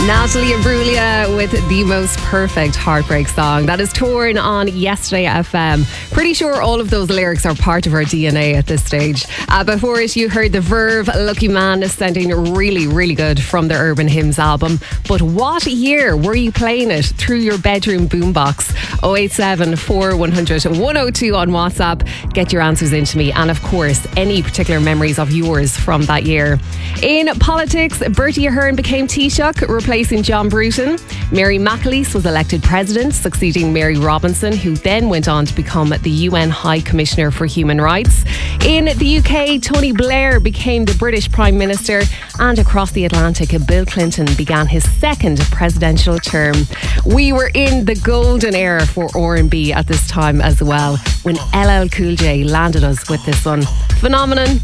Natalie Imbruglia with the most perfect heartbreak song. That is Torn on Yesterday FM. Pretty sure all of those lyrics are part of our DNA at this stage. Before it, you heard The Verve, Lucky Man, sounding really, really good from their Urban Hymns album. But what year were you playing it through your bedroom boombox? 087 4100 102 on WhatsApp. Get your answers into me. And of course, any particular memories of yours from that year. In politics, Bertie Ahern became Taoiseach, replacing John Bruton. Mary McAleese was elected president, succeeding Mary Robinson, who then went on to become the UN High Commissioner for Human Rights. In the UK, Tony Blair became the British Prime Minister, and across the Atlantic, Bill Clinton began his second presidential term. We were in the golden era for R&B at this time as well, when LL Cool J landed us with this one. Phenomenon,